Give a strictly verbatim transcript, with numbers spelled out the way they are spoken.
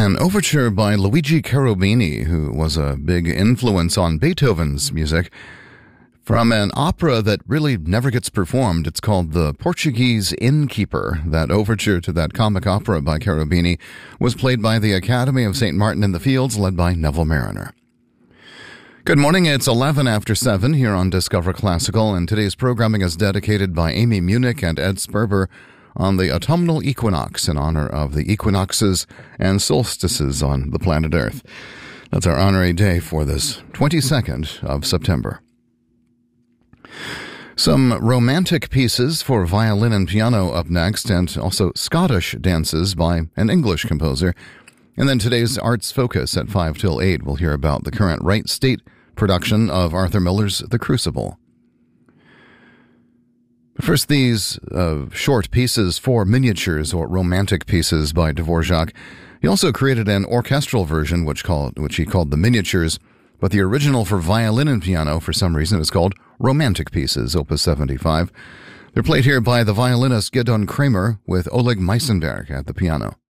An overture by Luigi Cherubini, who was a big influence on Beethoven's music, from an opera that really never gets performed. It's called The Portuguese Innkeeper. That overture to that comic opera by Cherubini was played by the Academy of Saint Martin in the Fields, led by Neville Marriner. Good morning, it's eleven after seven here on Discover Classical, and today's programming is dedicated by Amy Munich and Ed Sperber on the autumnal equinox in honor of the equinoxes and solstices on the planet Earth. That's our honorary day for this twenty-second of September. Some romantic pieces for violin and piano up next, and also Scottish dances by an English composer. And then today's Arts Focus at five till eight. We'll hear about the current Wright State production of Arthur Miller's The Crucible. First, these uh, short pieces for miniatures or romantic pieces by Dvorak. He also created an orchestral version, which called which he called the Miniatures, but the original for violin and piano, for some reason, is called Romantic Pieces, Opus seventy-five. They're played here by the violinist Gidon Kramer with Oleg Meisenberg at the piano.